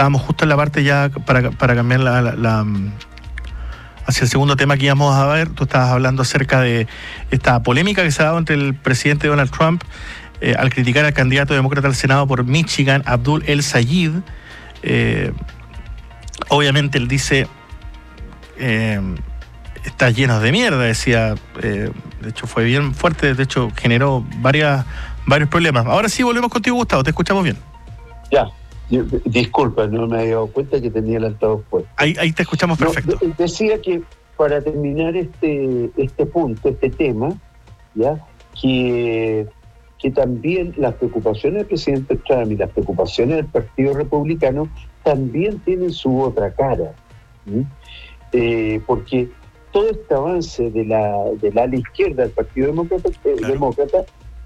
estábamos justo en la parte ya para cambiar hacia el segundo tema que íbamos a ver. Tú estabas hablando acerca de esta polémica que se ha dado entre el presidente Donald Trump al criticar al candidato demócrata al Senado por Michigan, Abdul El-Sayed. Obviamente él dice, está lleno de mierda, decía. De hecho fue bien fuerte, de hecho generó varios problemas. Ahora sí volvemos contigo, Gustavo, te escuchamos bien. Ya, disculpa, no me había dado cuenta que tenía el altavoz puesto. Ahí te escuchamos perfecto. No, decía que para terminar este punto, este tema, ya, que también las preocupaciones del presidente Trump y las preocupaciones del Partido Republicano también tienen su otra cara, porque todo este avance del ala izquierda del Partido Demócrata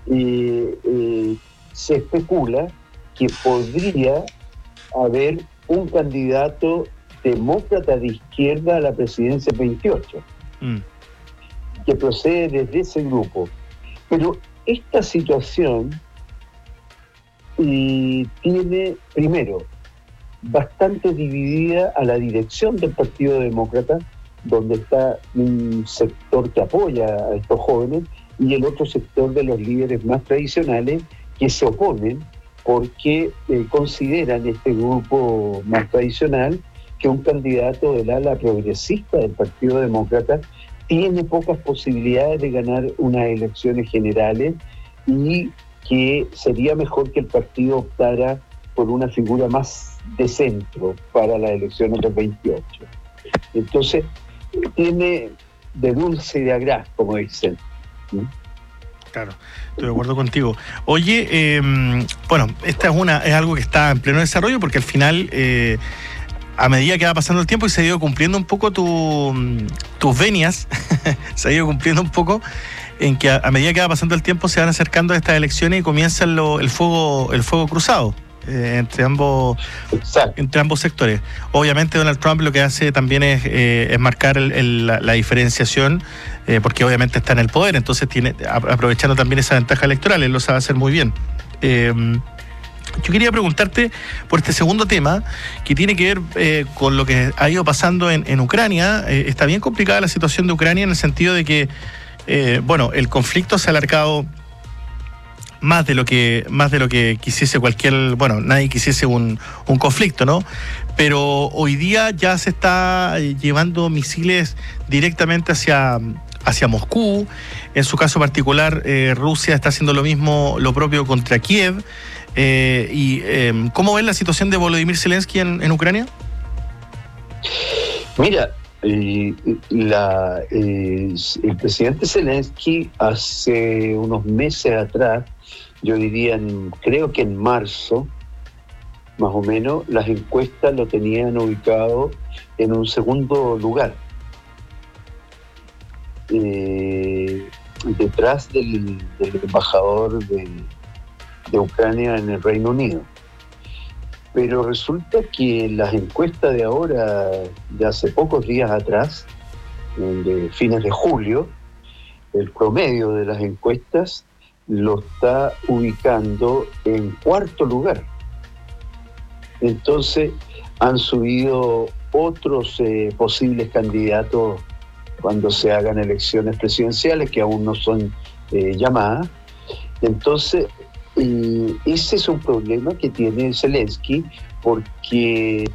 se especula que podría haber un candidato demócrata de izquierda a la presidencia 28, que procede desde ese grupo. Pero esta situación tiene, primero, bastante dividida a la dirección del Partido Demócrata, donde está un sector que apoya a estos jóvenes y el otro sector de los líderes más tradicionales que se oponen porque consideran este grupo más tradicional que un candidato del ala progresista del Partido Demócrata tiene pocas posibilidades de ganar unas elecciones generales y que sería mejor que el partido optara por una figura más de centro para las elecciones del 28. Entonces, tiene de dulce y de agraz, como dicen. Claro, estoy de acuerdo contigo. Oye, bueno, esta es algo que está en pleno desarrollo porque al final, a medida que va pasando el tiempo y se ha ido cumpliendo un poco tus venias, se ha ido cumpliendo un poco en que a medida que va pasando el tiempo se van acercando a estas elecciones y comienza el fuego cruzado entre ambos sectores. Obviamente Donald Trump lo que hace también es marcar la diferenciación, porque obviamente está en el poder, entonces aprovechando también esa ventaja electoral, él lo sabe hacer muy bien. Yo quería preguntarte por este segundo tema que tiene que ver con lo que ha ido pasando en Ucrania. Está bien complicada la situación de Ucrania en el sentido de que el conflicto se ha alargado más de lo que quisiese nadie quisiese un conflicto, ¿no? Pero hoy día ya se está llevando misiles directamente hacia Moscú. En su caso particular, Rusia está haciendo lo propio contra Kiev. ¿Cómo ven la situación de Volodymyr Zelensky en Ucrania? Mira, el presidente Zelensky hace unos meses atrás, yo diría, creo que en marzo, más o menos, las encuestas lo tenían ubicado en un segundo lugar, detrás del embajador de Ucrania en el Reino Unido. Pero resulta que las encuestas de ahora, de hace pocos días atrás, de fines de julio, el promedio de las encuestas lo está ubicando en cuarto lugar. Entonces han subido otros posibles candidatos cuando se hagan elecciones presidenciales que aún no son llamadas. Entonces ese es un problema que tiene Zelensky porque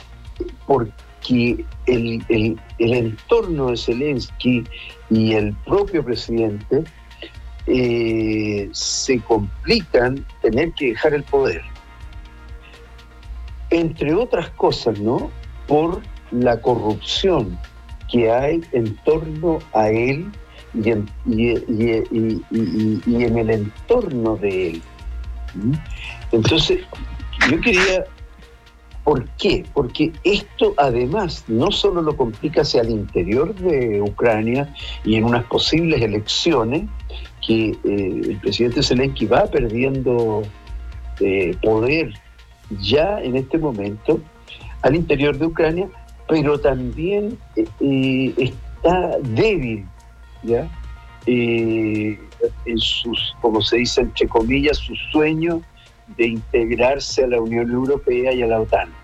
el entorno de Zelensky y el propio presidente se complican tener que dejar el poder, entre otras cosas, ¿no?, por la corrupción que hay en torno a él y en el entorno de él. Entonces, yo quería... ¿Por qué? Porque esto además no solo lo complica hacia el interior de Ucrania y en unas posibles elecciones que el presidente Zelensky va perdiendo poder ya en este momento al interior de Ucrania, pero también está débil, ¿ya? En sus, como se dice entre comillas, sus sueños de integrarse a la Unión Europea y a la OTAN.